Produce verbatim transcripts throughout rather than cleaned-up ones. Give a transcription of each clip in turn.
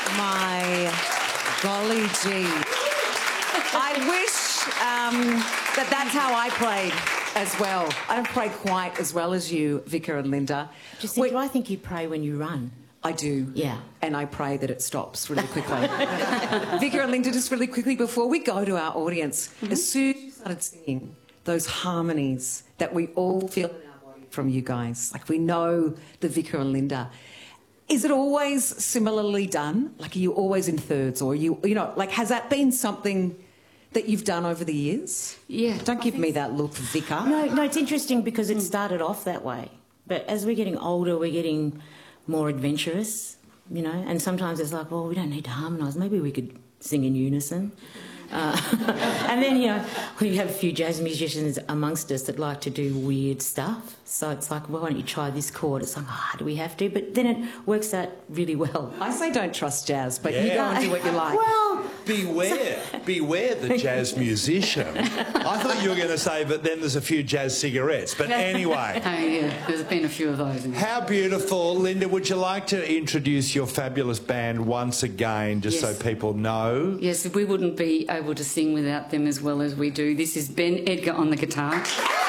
My golly gee. I wish um, that that's how I played as well. I don't play quite as well as you, Vika and Linda. Just think, do I think you pray when you run? I do. Yeah. And I pray that it stops really quickly. Vika and Linda, just really quickly before we go to our audience, mm-hmm. as soon as you started singing those harmonies that we all feel in our body from you guys, like we know the Vika and Linda, is it always similarly done? Like, are you always in thirds, or are you, you know, like, has that been something that you've done over the years? Yeah. Don't give me that look, Vika. No, no, it's interesting because it started off that way. But as we're getting older, we're getting more adventurous, you know, and sometimes it's like, well, we don't need to harmonise. Maybe we could sing in unison. Uh, and then, you know, we have a few jazz musicians amongst us that like to do weird stuff. So it's like, well, why don't you try this chord? It's like, oh, do we have to? But then it works out really well. I say don't trust jazz, but yeah. you go and do what you like. Well, beware, beware the jazz musician. I thought you were going to say, but then there's a few jazz cigarettes. But anyway. Oh, yeah, there's been a few of those. How beautiful. Linda, would you like to introduce your fabulous band once again, just yes. so people know? Yes, we wouldn't be able to sing without them as well as we do. This is Ben Edgar on the guitar.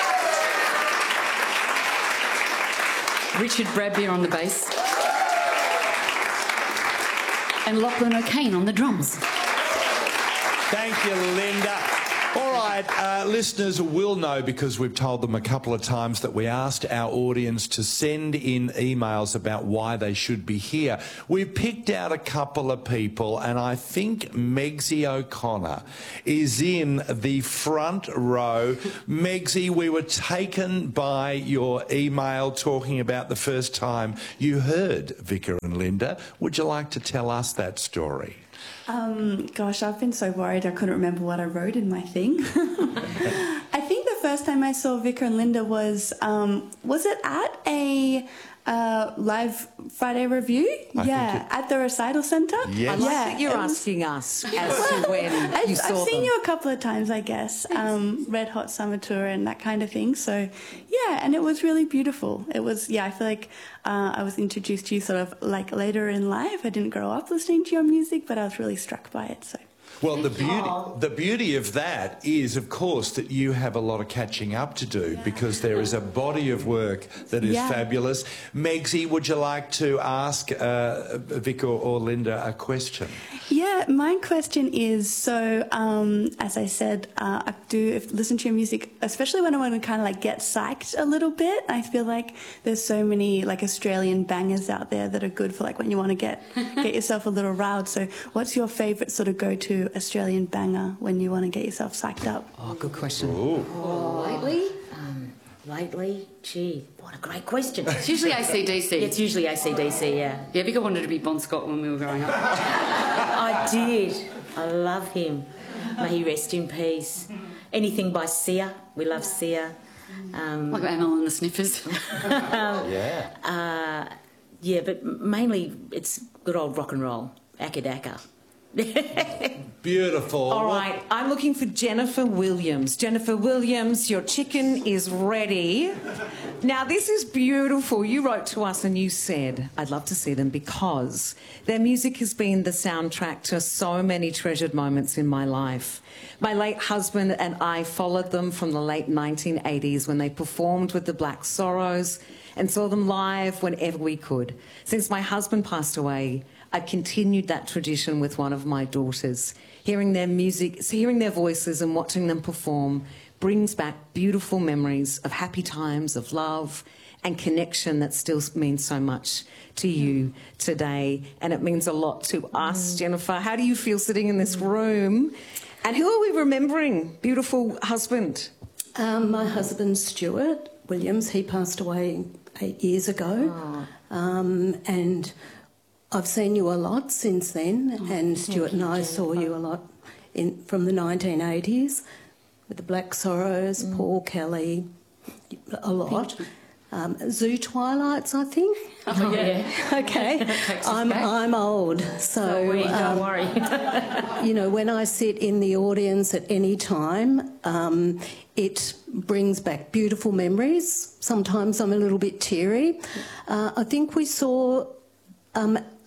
Richard Bradbeer on the bass. And Lachlan O'Kane on the drums. Thank you, Linda. All right, uh, listeners will know, because we've told them a couple of times, that we asked our audience to send in emails about why they should be here. We've picked out a couple of people, and I think Megsy O'Connor is in the front row. Megsy, we were taken by your email talking about the first time you heard Vika and Linda. Would you like to tell us that story? Um, gosh, I've been so worried I couldn't remember what I wrote in my thing. I think the first time I saw Vika and Linda was, um, was it at a uh, live Friday review? I yeah, at the Recital Centre. Yes. I like yeah, that you're was, asking us as to when I've, you saw I've seen them. you a couple of times, I guess, um, Red Hot Summer Tour and that kind of thing. So, yeah, and it was really beautiful. It was, yeah, I feel like uh, I was introduced to you sort of like later in life. I didn't grow up listening to your music, but I was really struck by it, so... Well, the beauty, the beauty of that is, of course, that you have a lot of catching up to do, yeah. because there is a body of work that is yeah. fabulous. Megsy, would you like to ask uh, Vic or, or Linda a question? Yeah, my question is, so um, as I said, uh, I do listen to your music, especially when I want to kind of like get psyched a little bit. I feel like there's so many like Australian bangers out there that are good for like when you want to get get yourself a little riled. So what's your favourite sort of go-to Australian banger when you want to get yourself psyched up? Oh, good question. Oh, lately? Um, lately? Gee, what a great question. It's usually A C D C. It's usually A C D C, yeah. Yeah, Vika wanted to be Bon Scott when we were growing up. I did. I love him. May he rest in peace. Anything by Sia. We love Sia. Um, like Amel and the Sniffers. yeah. Uh, yeah, but mainly it's good old rock and roll. Akadaka. Beautiful. All right, I'm looking for Jennifer Williams. Jennifer Williams, your chicken is ready. Now, this is beautiful. You wrote to us and you said, I'd love to see them because their music has been the soundtrack to so many treasured moments in my life. My late husband and I followed them from the late nineteen eighties when they performed with the Black Sorrows and saw them live whenever we could. Since my husband passed away, I continued that tradition with one of my daughters. Hearing their music, hearing their voices and watching them perform brings back beautiful memories of happy times, of love and connection that still means so much to you today. And it means a lot to us. Mm. Jennifer, how do you feel sitting in this room? And who are we remembering? Beautiful husband. Um, my husband, Stuart Williams, he passed away eight years ago. Oh. Um, and... I've seen you a lot since then, oh, and Stuart and I saw you a lot in from the nineteen eighties with the Black Sorrows, mm. Paul Kelly, a lot. Um, Zoo Twilights, I think. Oh, yeah. Okay. I'm I'm old, so, so we, don't um, worry. You know, when I sit in the audience at any time, um, it brings back beautiful memories. Sometimes I'm a little bit teary. Uh, I think we saw. Um,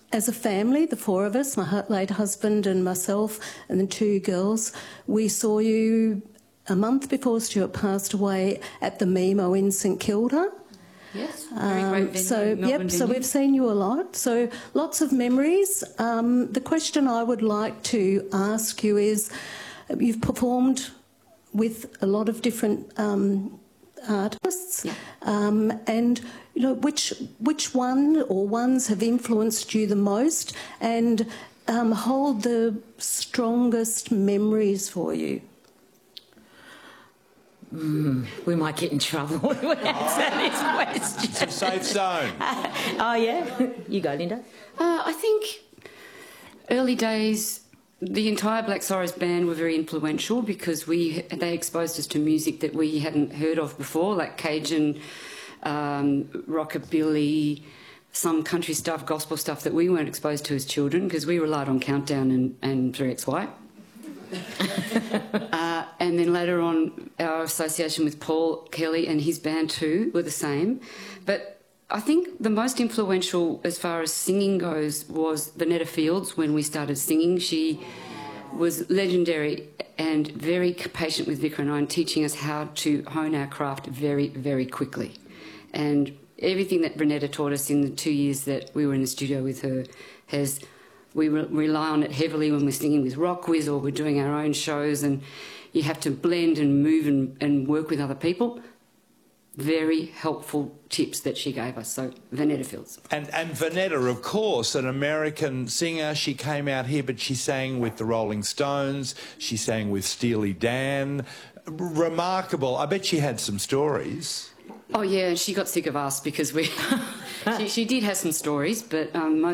as a family, the four of us, my hu- late husband and myself and the two girls, we saw you a month before Stuart passed away at the Mimo in St Kilda. Yes, very great venue, So, Melbourne yep, so venue. we've seen you a lot. So, lots of memories. Um, the question I would like to ask you is, you've performed with a lot of different um, artists, Yeah. um, and you know which which one or ones have influenced you the most and um, hold the strongest memories for you? Mm, we might get in trouble when we answer this question. It's a safe zone. Oh, yeah? You go, Linda. Uh, I think early days, the entire Black Sorrows band were very influential because we they exposed us to music that we hadn't heard of before, like Cajun, um, rockabilly, some country stuff, gospel stuff that we weren't exposed to as children because we relied on Countdown and, and three X Y. uh, and then later on, our association with Paul Kelly and his band too were the same. But I think the most influential as far as singing goes was Vanetta Fields when we started singing. She was legendary and very patient with Vicar and I in teaching us how to hone our craft very, very quickly. And everything that Vanetta taught us in the two years that we were in the studio with her has... We re- rely on it heavily when we're singing with Rock Wiz or we're doing our own shows, and you have to blend and move and, and work with other people. Very helpful tips that she gave us. So, Vanetta Fields. And, and Vanetta, of course, an American singer. She came out here, but she sang with the Rolling Stones. She sang with Steely Dan. Remarkable. I bet she had some stories. Oh, yeah, she got sick of us because we... she, she did have some stories, but um, most